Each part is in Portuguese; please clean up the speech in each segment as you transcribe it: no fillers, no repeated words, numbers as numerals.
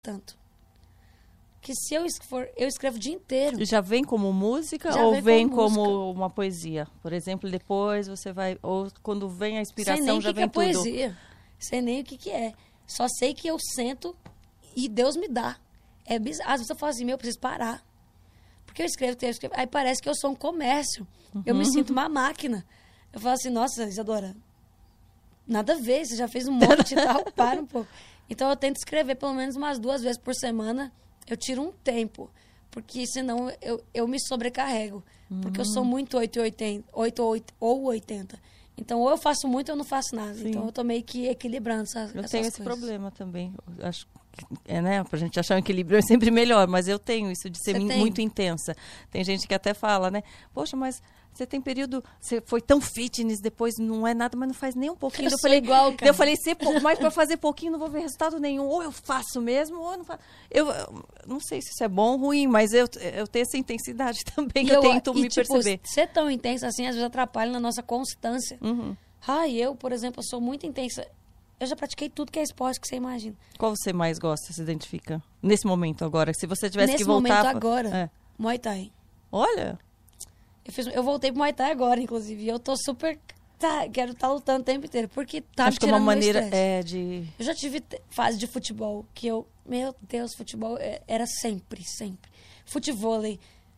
tanto. Que se eu escrevo o dia inteiro. Já vem como música Já ou vem como como uma poesia? Por exemplo, depois você vai... Ou quando vem a inspiração, Sei nem já o que vem que é tudo. poesia. Sei nem o que é. Só sei que eu sento e Deus me dá. É bizarro. Às vezes eu falo assim, eu preciso parar. Porque eu escrevo. Aí parece que eu sou um comércio. Eu me sinto uma máquina. Eu falo assim, nossa, Isadora, nada a ver, você já fez um monte e tal, para um pouco. Então eu tento escrever pelo menos umas 2 vezes por semana. Eu tiro um tempo, porque senão eu me sobrecarrego. Porque eu sou muito 8 ou 80. Então, ou eu faço muito ou eu não faço nada. Sim. Então, eu tô meio que equilibrando essas Eu coisas. tenho esse problema também. Eu acho que, né, pra gente achar um equilíbrio é sempre melhor, mas eu tenho isso de ser muito intensa. Tem gente que até fala, né? Poxa, mas você tem período, você foi tão fitness, depois não é nada, mas não faz nem um pouquinho. Eu falei igual, cara. Eu falei, mas pra fazer pouquinho não vou ver resultado nenhum. Ou eu faço mesmo, ou eu não faço. Eu não sei se isso é bom ou ruim, mas eu tenho essa intensidade também, que eu tento me perceber. Ser tão intensa assim, às vezes atrapalha na nossa constância. Eu, por exemplo, sou muito intensa. Eu já pratiquei tudo que é esporte que você imagina. Qual você mais gosta, se identifica? Nesse momento agora, se você tivesse que voltar... Nesse momento agora, Muay Thai. Olha... Eu voltei pro Muay Thai agora, inclusive. E eu tô super... quero estar lutando o tempo inteiro. Porque tá acho me que tirando uma maneira de... Eu já tive fase de futebol que eu... Meu Deus, futebol era sempre. Futevôlei.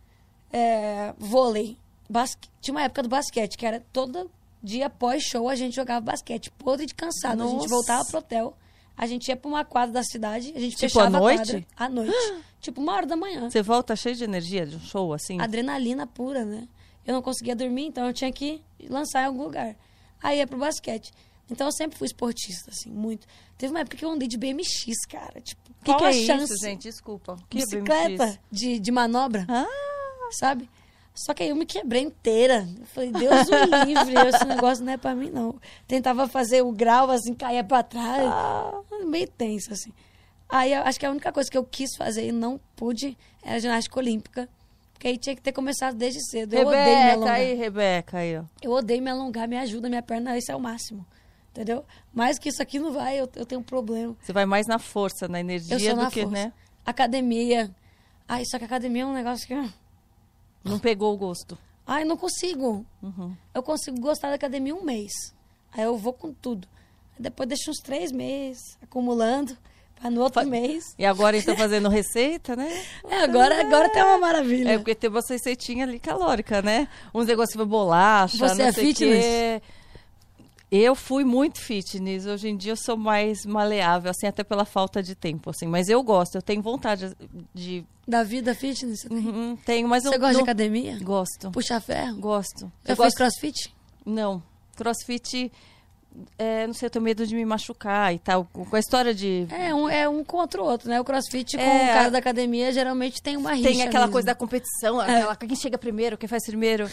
Vôlei. Tinha uma época do basquete, que era todo dia pós-show a gente jogava basquete. Podre de cansado. Nossa. A gente voltava pro hotel. A gente ia pra uma quadra da cidade. A gente tipo fechava à noite? a quadra. À noite. Tipo 1h da manhã. Você volta cheio de energia de um show, assim? Adrenalina pura, né? Eu não conseguia dormir, então eu tinha que lançar em algum lugar. Aí ia pro basquete. Então eu sempre fui esportista, assim, muito. Teve uma época que eu andei de BMX, cara. Tipo, qual que a é chance? isso, gente? Desculpa. Que bicicleta é de manobra, sabe? Só que aí eu me quebrei inteira. Eu falei, Deus o livre, esse negócio não é pra mim, não. Tentava fazer o grau, assim, caía pra trás. Meio tenso, assim. Aí eu acho que a única coisa que eu quis fazer e não pude era ginástica olímpica. Porque aí tinha que ter começado desde cedo. Eu odeio me alongar. Rebeca, aí, ó. Eu odeio me alongar, me ajuda, minha perna, esse é o máximo. Entendeu? Mais que isso aqui não vai, eu tenho um problema. Você vai mais na força, na energia do que, força. né? Academia. Só que a academia é um negócio que... Não pegou o gosto. Não consigo. Eu consigo gostar da academia 1 mês. Aí eu vou com tudo. Depois deixo uns 3 meses acumulando. No outro mês. E agora está fazendo receita, né? Agora tá uma maravilha. É porque tem uma receitinha ali calórica, né? Uns negócios de bolacha, Você não é sei fitness? Quê. Eu fui muito fitness. Hoje em dia eu sou mais maleável, assim, até pela falta de tempo, assim. Mas eu gosto, eu tenho vontade de... Da vida fitness? Você tem? Tenho, mas Você gosta de academia? Gosto. Puxar ferro? Gosto. Já fez crossfit? Não. Crossfit... não sei, eu tenho medo de me machucar e tal. Com a história de... É um contra o outro, né? O crossfit com o cara da academia geralmente tem uma rixa. Tem aquela mesmo. coisa da competição, quem chega primeiro, quem faz primeiro.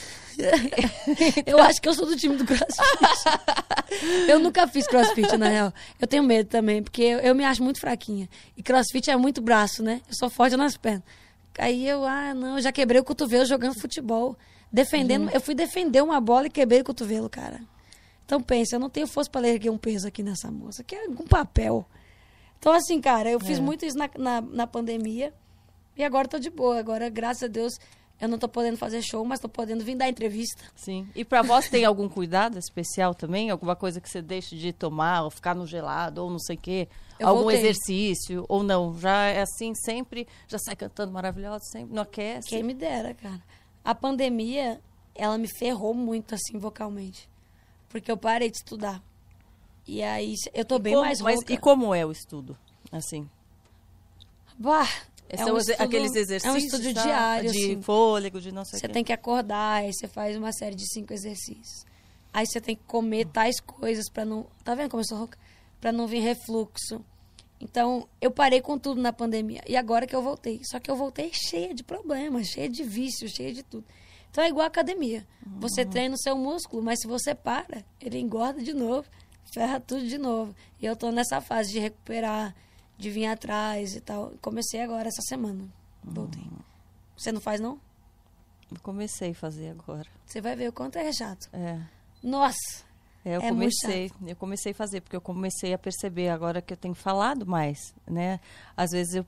Eu acho que eu sou do time do crossfit. Eu nunca fiz crossfit, na real. Eu tenho medo também, porque eu me acho muito fraquinha. E crossfit é muito braço, né? Eu sou forte nas pernas. Aí eu já quebrei o cotovelo jogando futebol. Eu fui defender uma bola e quebrei o cotovelo, cara. Então, pensa, eu não tenho força para erguer um peso aqui nessa moça, que é um papel. Então, assim, cara, eu fiz muito isso na pandemia e agora tô de boa. Agora, graças a Deus, eu não tô podendo fazer show, mas tô podendo vir dar entrevista. Sim. E pra vós tem algum cuidado especial também? Alguma coisa que você deixa de tomar, ou ficar no gelado, ou não sei o quê? Algum exercício, ou não? Já é assim sempre? Já sai cantando maravilhosa sempre? Não aquece? Quem me dera, cara. A pandemia, ela me ferrou muito, assim, vocalmente. Porque eu parei de estudar. E aí, eu tô bem mais rouca. E como é o estudo, assim? Aqueles exercícios, é um estudo diário, de assim. Fôlego, de não sei o quê. Você tem que acordar, aí você faz uma série de 5 exercícios. Aí você tem que comer tais coisas pra não... Tá vendo como eu sou rouca? Pra não vir refluxo. Então, eu parei com tudo na pandemia. E agora que eu voltei. Só que eu voltei cheia de problemas, cheia de vícios, cheia de tudo. Então, é igual a academia. Você treina o seu músculo, mas se você para, ele engorda de novo, ferra tudo de novo. E eu tô nessa fase de recuperar, de vir atrás e tal. Comecei agora, essa semana. Voltei. Você não faz, não? Eu comecei a fazer agora. Você vai ver o quanto é chato. É. Nossa! Eu comecei a fazer, porque eu comecei a perceber agora que eu tenho falado mais, né? Às vezes